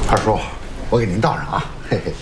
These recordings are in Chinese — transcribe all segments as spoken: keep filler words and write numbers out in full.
二叔，我给您倒上啊。嘿嘿。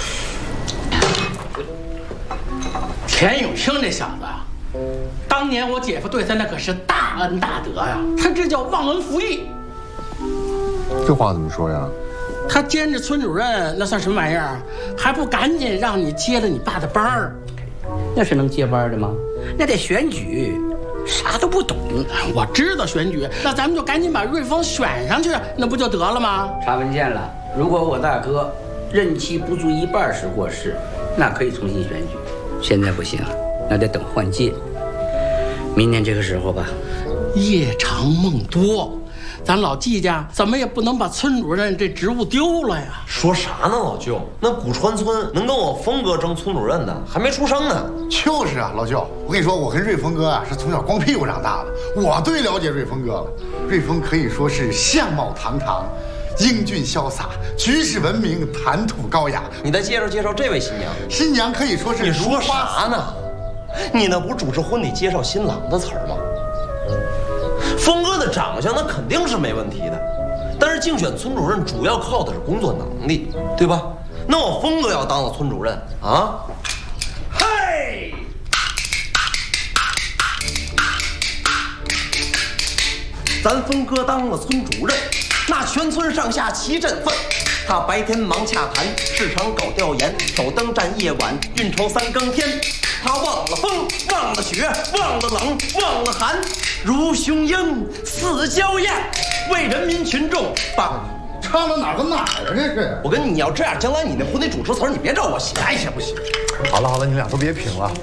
田永清这小子，当年我姐夫对他那可是大恩大德呀，他这叫忘恩负义。 这话怎么说呀？ 他兼着村主任，那算什么玩意儿？还不赶紧让你接了你爸的班儿？ 那是能接班的吗？那得选举，啥都不懂。 我知道选举，那咱们就赶紧把瑞丰选上去，那不就得了吗？ 查文件了，如果我大哥任期不足一半时过世，那可以重新选举。现在不行，那得等换届。明年这个时候吧。 夜长梦多。咱老季家怎么也不能把村主任这职务丢了呀！ 说啥呢，老舅？那古川村能跟我峰哥争村主任的还没出生呢。 就是啊，老舅，我跟你说，我跟瑞丰哥啊是从小光屁股长大的，我最了解瑞丰哥了。瑞丰可以说是相貌堂堂，英俊潇洒，举止文明，谈吐高雅。 你再介绍介绍这位新娘。 新娘可以说是…… 你说啥呢？你那不是主持婚礼介绍新郎的词儿吗？峰哥的长相那肯定是没问题的，但是竞选村主任主要靠的是工作能力，对吧？那我峰哥要当了村主任啊，嘿，咱峰哥当了村主任，那全村上下齐振奋。他白天忙洽谈，市场搞调研，守灯站夜晚，运筹三更天。他忘了风，忘了雪，忘了冷，忘了寒，如雄鹰似娇燕，为人民群众把唱到哪儿跟哪儿啊？这是！ 我跟你，你要这样，将来你那婚礼主持词儿，你别找我写， 哎呀，不行！ 好了好了，你俩都别贫了。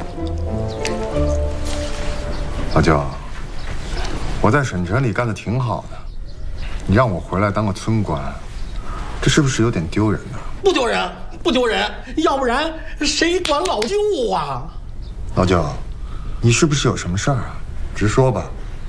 老舅，我在省城里干得挺好的，你让我回来当个村官，这是不是有点丢人呢？ 不丢人，不丢人，要不然谁管老舅啊？ 老舅，你是不是有什么事儿啊？直说吧。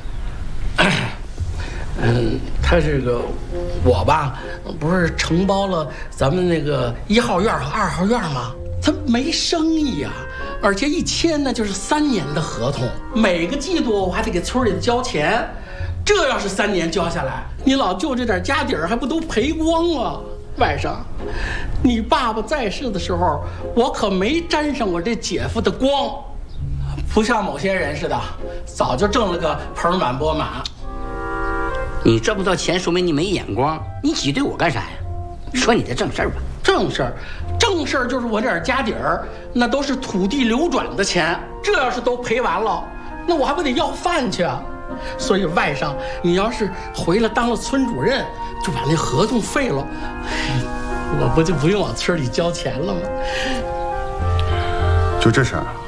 嗯，他这个我吧，不是承包了咱们那个一号院和二号院吗？他没生意啊，而且一签呢就是三年的合同，每个季度我还得给村里交钱。这要是三年交下来，你老舅这点家底儿还不都赔光了？外甥，你爸爸在世的时候，我可没沾上我这姐夫的光，不像某些人似的，早就挣了个盆满钵满。 你挣不到钱，说明你没眼光。你挤兑我干啥呀？说你的正事儿吧。 正事儿，正事儿就是我这点家底儿，那都是土地流转的钱。这要是都赔完了，那我还不得要饭去啊？所以外甥，你要是回来当了村主任，就把那合同废了，我不就不用往村里交钱了吗？ 就这事儿啊？